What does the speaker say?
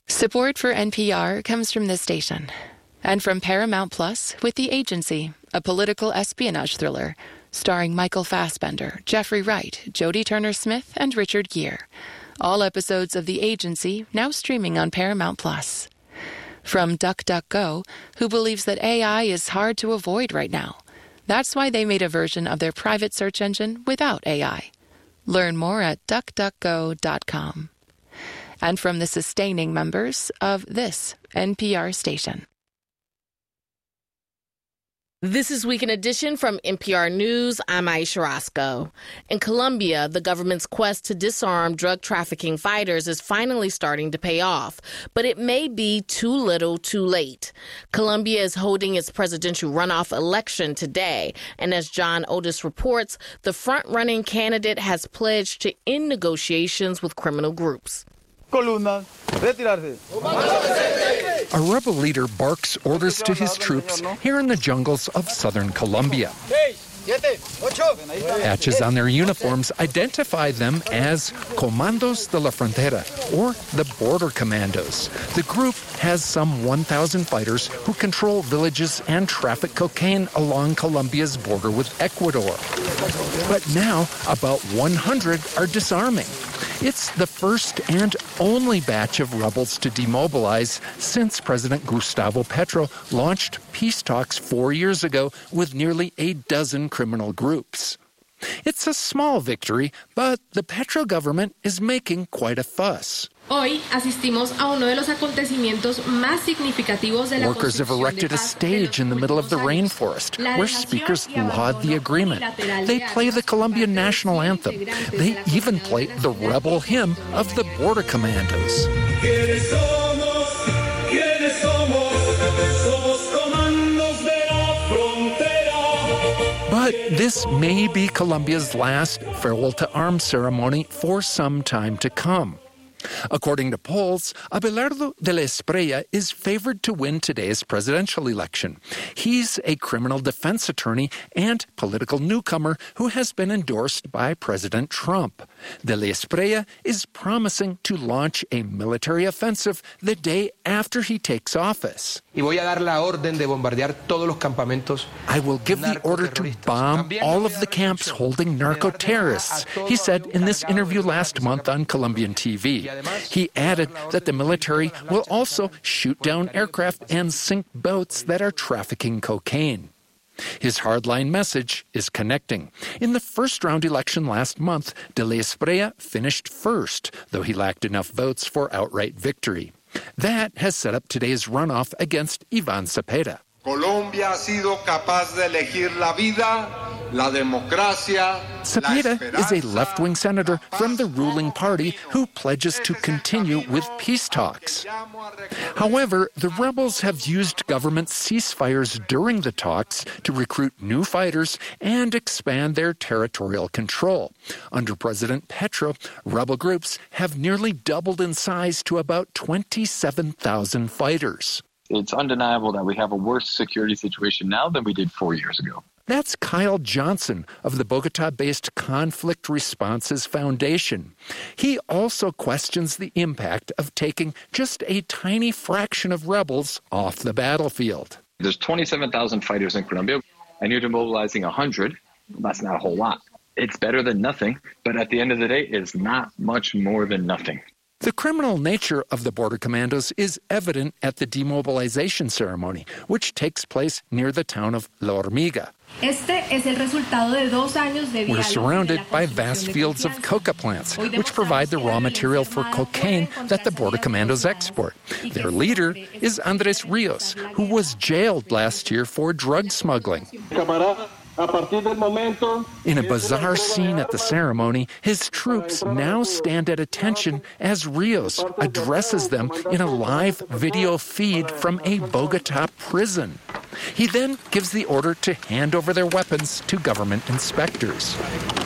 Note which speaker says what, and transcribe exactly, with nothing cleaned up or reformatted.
Speaker 1: Support for N P R comes from this station and from Paramount Plus with The Agency, a political espionage thriller starring Michael Fassbender, Jeffrey Wright, Jodie Turner-Smith, and Richard Gere. All episodes of The Agency now streaming on Paramount Plus. From DuckDuckGo, who believes that A I is hard to avoid right now. That's why they made a version of their private search engine without A I. Learn more at duck duck go dot com. And from the sustaining members of this N P R station.
Speaker 2: This is Weekend Edition from N P R News. I'm Aisha Roscoe. In Colombia, the government's quest to disarm drug trafficking fighters is finally starting to pay off, but it may be too little too late. Colombia is holding its presidential runoff election today, and as John Otis reports, the front-running candidate has pledged to end negotiations with criminal groups.
Speaker 3: Columna, retirarse.
Speaker 4: A rebel leader barks orders to his troops here in the jungles of southern Colombia. Patches on their uniforms identify them as Comandos de la Frontera, or the Border Commandos. The group has some one thousand fighters who control villages and traffic cocaine along Colombia's border with Ecuador. But now, about one hundred are disarming. It's the first and only batch of rebels to demobilize since President Gustavo Petro launched peace talks four years ago with nearly a dozen criminal groups. It's a small victory, but the Petro government is making quite a fuss.
Speaker 5: Hoy asistimos a uno de los acontecimientos más significativos de la
Speaker 4: Workers have erected a stage in the middle of the rainforest where speakers laud the agreement. They play the Colombian national anthem. They even play the rebel hymn of the Border Commandos. But this may be Colombia's last farewell to arms ceremony for some time to come. According to polls, Abelardo de la Espriella is favored to win today's presidential election. He's a criminal defense attorney and political newcomer who has been endorsed by President Trump. De la Espriella is promising to launch a military offensive the day after he takes office.
Speaker 6: I will give
Speaker 4: the order to bomb all of the camps holding narco-terrorists, he said in this interview last month on Colombian T V. He added that the military will also shoot down aircraft and sink boats that are trafficking cocaine. His hardline message is connecting. In the first-round election last month, de la Espriella finished first, though he lacked enough votes for outright victory. That has set up today's runoff against Iván Cepeda.
Speaker 7: Colombia ha sido capaz de elegir la vida, la democracia.
Speaker 4: Cepeda is a left-wing senator from the ruling party who pledges to continue with peace talks. However, the rebels have used government ceasefires during the talks to recruit new fighters and expand their territorial control. Under President Petro, rebel groups have nearly doubled in size to about twenty-seven thousand fighters.
Speaker 8: It's undeniable that we have a worse security situation now than we did four years ago.
Speaker 4: That's Kyle Johnson of the Bogota-based Conflict Responses Foundation. He also questions the impact of taking just a tiny fraction of rebels off the battlefield.
Speaker 8: There's twenty-seven thousand fighters in Colombia, and you're demobilizing one hundred. That's not a whole lot. It's better than nothing, but at the end of the day, it's not much more than nothing.
Speaker 4: The criminal nature of the Border Commandos is evident at the demobilization ceremony, which takes place near the town of La Hormiga. We're surrounded by vast fields of coca plants, which provide the raw material for cocaine that the Border Commandos export. Their leader is Andres Rios, who was jailed last year for drug smuggling. In a bizarre scene at the ceremony, his troops now stand at attention as Rios addresses them in a live video feed from a Bogota prison. He then gives the order to hand over their weapons to government inspectors.